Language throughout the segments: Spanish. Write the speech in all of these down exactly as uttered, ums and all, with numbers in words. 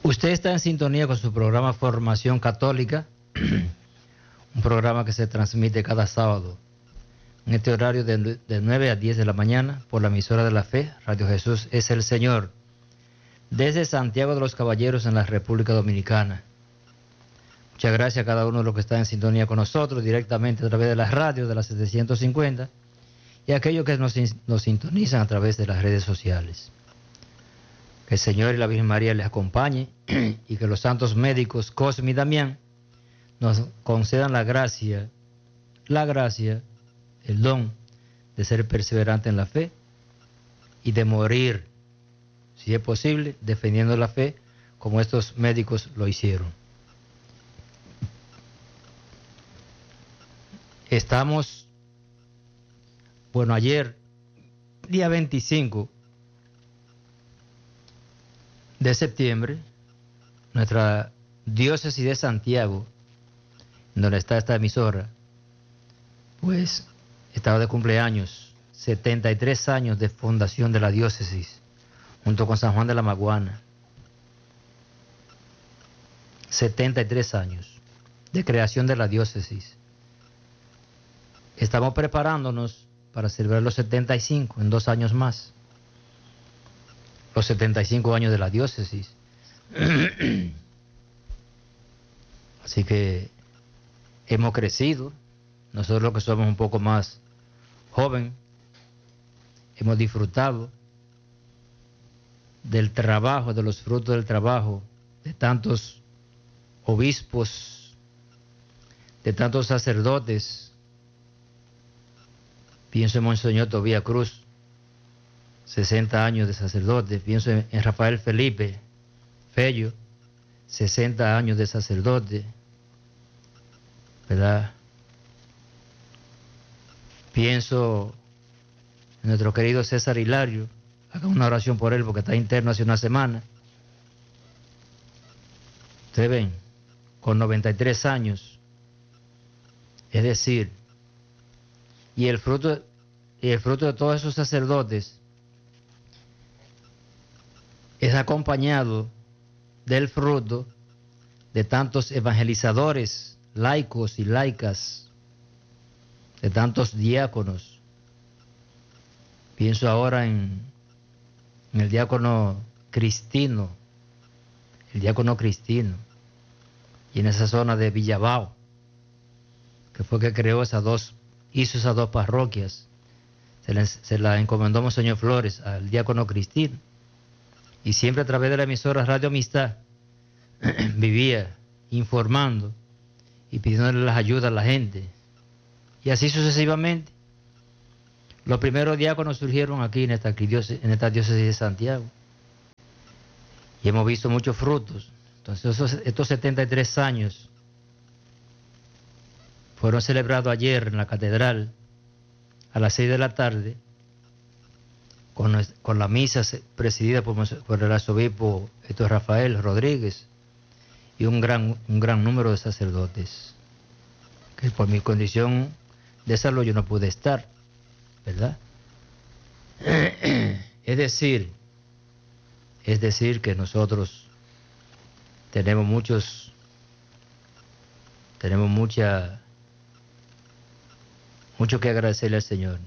Usted está en sintonía con su programa Formación Católica, un programa que se transmite cada sábado en este horario de, de nueve a diez de la mañana por la emisora de la fe, Radio Jesús es el Señor, desde Santiago de los Caballeros en la República Dominicana. Muchas gracias a cada uno de los que está en sintonía con nosotros directamente a través de las radios de las setecientos cincuenta y a aquellos que nos, nos sintonizan a través de las redes sociales. Que el Señor y la Virgen María les acompañe y que los santos médicos Cosme y Damián nos concedan la gracia, la gracia, el don de ser perseverante en la fe y de morir, si es posible, defendiendo la fe como estos médicos lo hicieron. Estamos, bueno, ayer, día veinticinco de septiembre, nuestra diócesis de Santiago, donde está esta emisora, pues estaba de cumpleaños, setenta y tres años de fundación de la diócesis, junto con San Juan de la Maguana. setenta y tres años de creación de la diócesis. Estamos preparándonos para celebrar los setenta y cinco, en dos años más. Los setenta y cinco años de la diócesis. Así que hemos crecido. Nosotros los que somos un poco más joven, hemos disfrutado del trabajo, de los frutos del trabajo, de tantos obispos, de tantos sacerdotes. Pienso en Monseñor Tobías Cruz, sesenta años de sacerdote. Pienso en, en Rafael Felipe Fello, sesenta años de sacerdote, ¿verdad? Pienso en nuestro querido César Hilario. Haga una oración por él porque está interno hace una semana. Ustedes ven, con noventa y tres años. Es decir, y el fruto, y el fruto de todos esos sacerdotes es acompañado del fruto de tantos evangelizadores, laicos y laicas, de tantos diáconos. Pienso ahora en, en el diácono Cristino, el diácono Cristino, y en esa zona de Villabao, que fue que creó esas dos, hizo esas dos parroquias. Se la, se la encomendó Monseñor Flores al diácono Cristino, y siempre a través de la emisora Radio Amistad vivía informando y pidiéndole las ayudas a la gente. Y así sucesivamente. Los primeros diáconos surgieron aquí en esta diócesis, en esta diócesis de Santiago. Y hemos visto muchos frutos. Entonces esos, estos setenta y tres años fueron celebrados ayer en la catedral a las seis de la tarde con, con la misa presidida por, por el arzobispo Héctor Rafael Rodríguez y un gran, un gran número de sacerdotes, que por mi condición de salud yo no pude estar, ¿verdad? Es decir, es decir que nosotros tenemos muchos, tenemos mucha, mucho que agradecerle al Señor.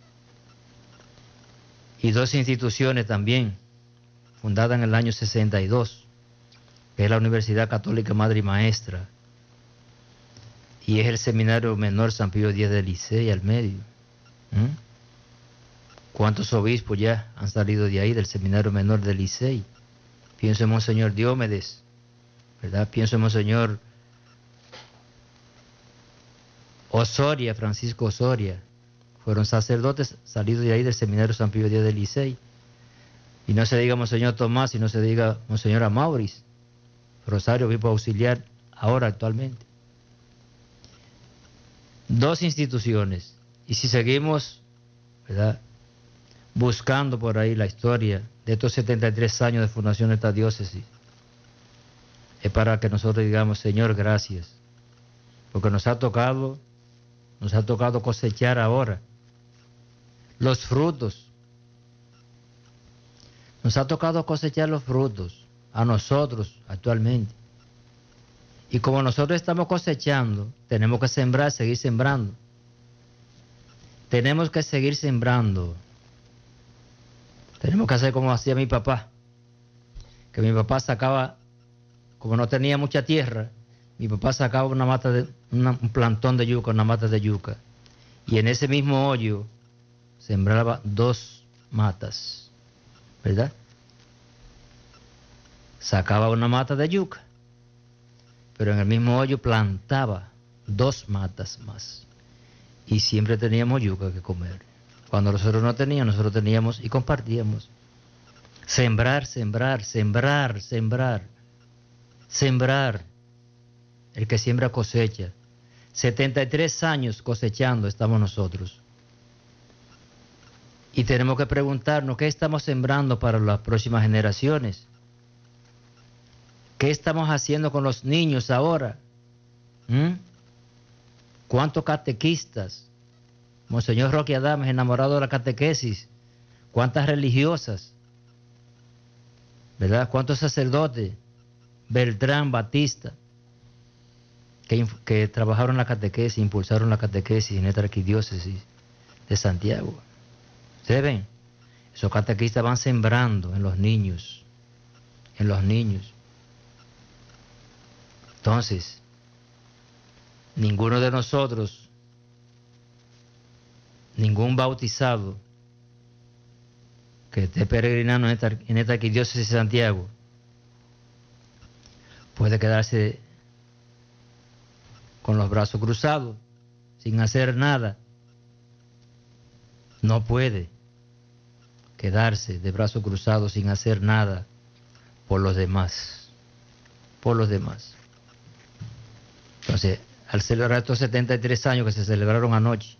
Y dos instituciones también, fundadas en el año sesenta y dos, que es la Universidad Católica Madre y Maestra, y es el Seminario Menor San Pío X de Licey al medio. ¿Mm? ¿Cuántos obispos ya han salido de ahí, del Seminario Menor de Licey? Pienso en Monseñor Diomedes, ¿verdad? Pienso en Monseñor Osoria, Francisco Osoria. Fueron sacerdotes salidos de ahí del Seminario San Pío X de Licey. Y no se diga Monseñor Tomás, y no se diga Monseñor Amauris, Rosario, obispo auxiliar, ahora actualmente. Dos instituciones. Y si seguimos, ¿verdad?, buscando por ahí la historia de estos setenta y tres años de fundación de esta diócesis, es para que nosotros digamos, Señor, gracias, porque nos ha tocado, nos ha tocado cosechar ahora los frutos. Nos ha tocado cosechar los frutos a nosotros actualmente. Y como nosotros estamos cosechando, tenemos que sembrar, seguir sembrando. Tenemos que seguir sembrando. Tenemos que hacer como hacía mi papá. Que mi papá sacaba, como no tenía mucha tierra, mi papá sacaba una mata de, una, un plantón de yuca, una mata de yuca. Y en ese mismo hoyo sembraba dos matas, ¿verdad? Sacaba una mata de yuca, pero en el mismo hoyo plantaba dos matas más. Y siempre teníamos yuca que comer. Cuando nosotros no teníamos, nosotros teníamos y compartíamos. Sembrar, sembrar, sembrar, sembrar, sembrar. El que siembra cosecha. setenta y tres años cosechando estamos nosotros. Y tenemos que preguntarnos qué estamos sembrando para las próximas generaciones. ¿Qué estamos haciendo con los niños ahora? ¿Mm? ¿Cuántos catequistas? Monseñor Roque Adames, enamorado de la catequesis. ¿Cuántas religiosas? ¿Verdad? ¿Cuántos sacerdotes? Beltrán, Batista, que, que trabajaron la catequesis, impulsaron la catequesis en esta arquidiócesis de Santiago. ¿Ustedes ven? Esos catequistas van sembrando en los niños, en los niños. Entonces, ninguno de nosotros, ningún bautizado que esté peregrinando en esta, en esta arquidiócesis de Santiago, puede quedarse con los brazos cruzados, sin hacer nada. No puede quedarse de brazos cruzados sin hacer nada por los demás, por los demás. Entonces, al celebrar estos setenta y tres años que se celebraron anoche,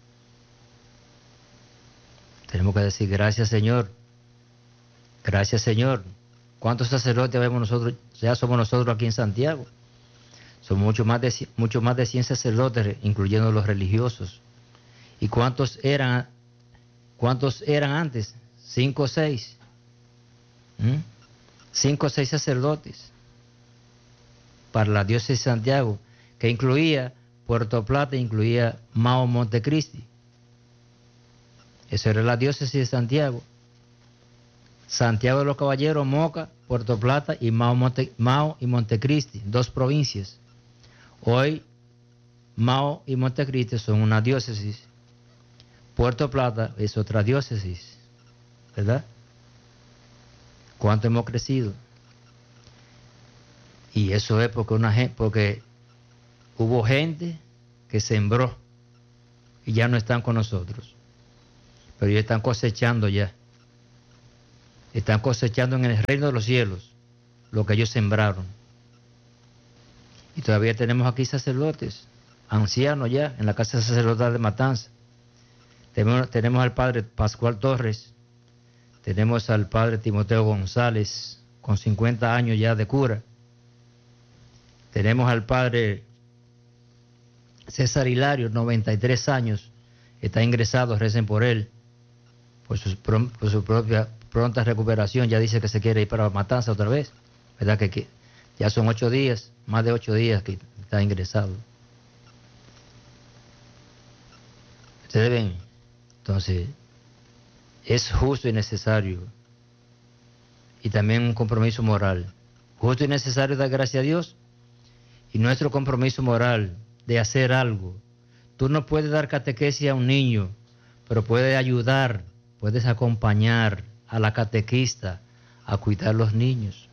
tenemos que decir gracias, Señor, gracias, Señor. ¿Cuántos sacerdotes vemos nosotros? Ya somos nosotros aquí en Santiago. Son mucho más de, mucho más de cien sacerdotes, incluyendo los religiosos. ¿Y cuántos eran, cuántos eran antes? Cinco o seis. ¿Mm? Cinco o seis sacerdotes para la diócesis de Santiago, que incluía Puerto Plata, incluía Mao Montecristi. Eso era la diócesis de Santiago. Santiago de los Caballeros, Moca, Puerto Plata y Mao, Monte, Mao y Montecristi, dos provincias. Hoy Mao y Montecristi son una diócesis. Puerto Plata es otra diócesis, ¿verdad? ¿Cuánto hemos crecido? Y eso es porque una gente, porque hubo gente que sembró y ya no están con nosotros. Pero ellos están cosechando ya. Están cosechando en el reino de los cielos lo que ellos sembraron. Y todavía tenemos aquí sacerdotes, ancianos ya, en la casa sacerdotal de Matanza. Tenemos, tenemos al padre Pascual Torres, tenemos al padre Timoteo González, con cincuenta años ya de cura. Tenemos al padre César Hilario, noventa y tres años, está ingresado, recen por él, por su, por su propia pronta recuperación. Ya dice que se quiere ir para Matanza otra vez, ¿verdad? Que, que ya son ocho días, más de ocho días que está ingresado. Ustedes ven, entonces, es justo y necesario, y también un compromiso moral. Justo y necesario dar gracias a Dios, y nuestro compromiso moral de hacer algo. Tú no puedes dar catequesis a un niño, pero puedes ayudar, puedes acompañar a la catequista a cuidar los niños,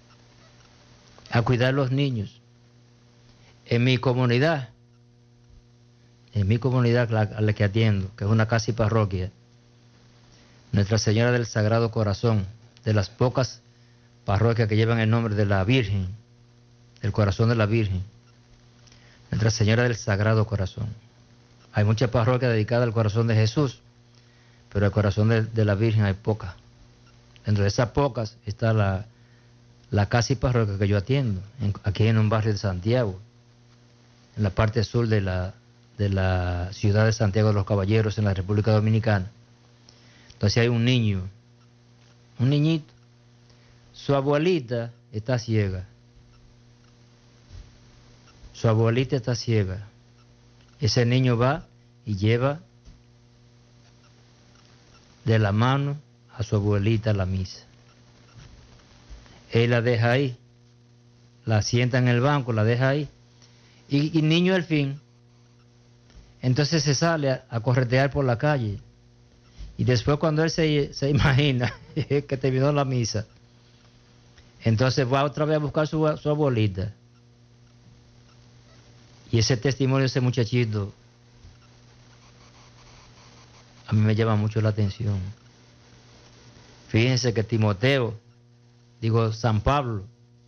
a cuidar los niños. En mi comunidad, en mi comunidad a la que atiendo, que es una casa y parroquia, Nuestra Señora del Sagrado Corazón, de las pocas parroquias que llevan el nombre de la Virgen, del Corazón de la Virgen, Nuestra Señora del Sagrado Corazón. Hay muchas parroquias dedicadas al Corazón de Jesús, pero el Corazón de, de la Virgen hay pocas. Dentro de esas pocas está la, la casa y parroquia que yo atiendo, en, aquí en un barrio de Santiago, en la parte sur de la, de la ciudad de Santiago de los Caballeros, en la República Dominicana. Entonces hay un niño, un niñito, Su abuelita está ciega. Su abuelita está ciega. Ese niño va y lleva de la mano a su abuelita a la misa. Él la deja ahí, la sienta en el banco, la deja ahí. Y, y niño al fin, entonces se sale a, a corretear por la calle. Y después cuando él se, se imagina que terminó la misa, entonces va otra vez a buscar su, su abuelita. Y ese testimonio de ese muchachito a mí me llama mucho la atención. Fíjense que Timoteo, digo San Pablo,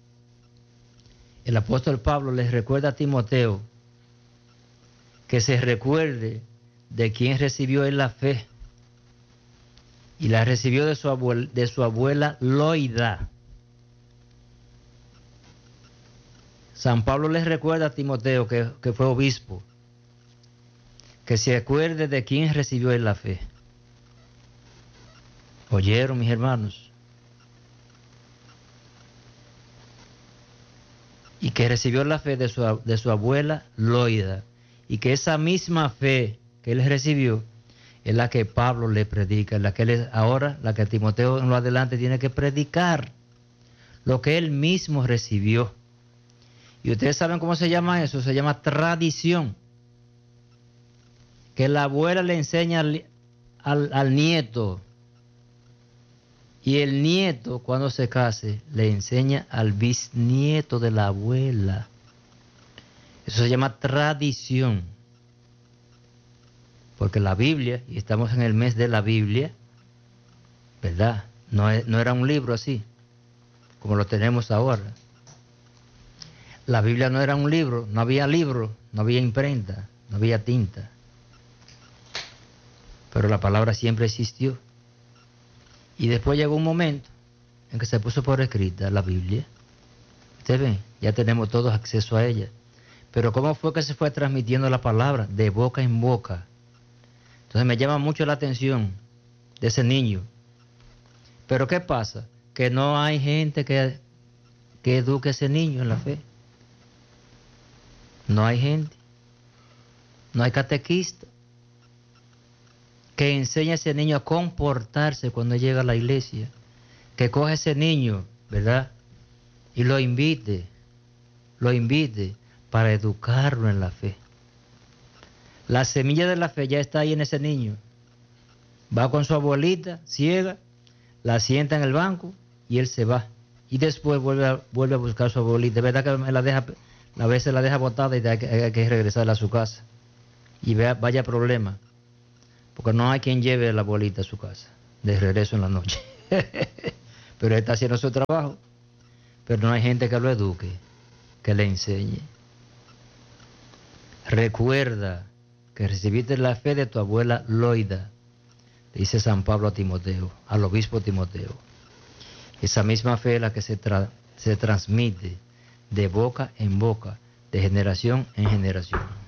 el apóstol Pablo les recuerda a Timoteo que se recuerde de quién recibió él la fe. Y la recibió de su abuela, de su abuela Loida. San Pablo les recuerda a Timoteo, que, que fue obispo, que se acuerde de quién recibió él la fe. ¿Oyeron, mis hermanos? Y que recibió la fe de su, de su abuela Loida. Y que esa misma fe que él recibió es la que Pablo le predica, la que él, ahora, la que Timoteo en lo adelante tiene que predicar, lo que él mismo recibió. Y ustedes saben cómo se llama eso, se llama tradición. Que la abuela le enseña al, al, al nieto, y el nieto cuando se case le enseña al bisnieto de la abuela. Eso se llama tradición. Porque la Biblia, y estamos en el mes de la Biblia, ¿verdad? No, es, no era un libro así, como lo tenemos ahora. La Biblia no era un libro, no había libro, no había imprenta, no había tinta. Pero la palabra siempre existió. Y después llegó un momento en que se puso por escrita la Biblia. Ustedes ven, ya tenemos todos acceso a ella. Pero ¿cómo fue que se fue transmitiendo la palabra? De boca en boca. Entonces me llama mucho la atención de ese niño. Pero ¿qué pasa? Que no hay gente que, que eduque a ese niño en la fe. No hay gente. No hay catequista que enseñe a ese niño a comportarse cuando llega a la iglesia. Que coja a ese niño, ¿verdad? Y lo invite, lo invite para educarlo en la fe. La semilla de la fe ya está ahí en ese niño. Va con su abuelita, ciega, la sienta en el banco y él se va. Y después vuelve a, vuelve a buscar a su abuelita. Es verdad que me la deja, a veces la deja botada y hay que, hay que regresarla a su casa. Y vea, vaya problema. Porque no hay quien lleve a la abuelita a su casa, de regreso en la noche. Pero él está haciendo su trabajo. Pero no hay gente que lo eduque, que le enseñe. Recuerda que recibiste la fe de tu abuela Loida, dice San Pablo a Timoteo, al obispo Timoteo. Esa misma fe es la que se, tra se transmite de boca en boca, de generación en generación.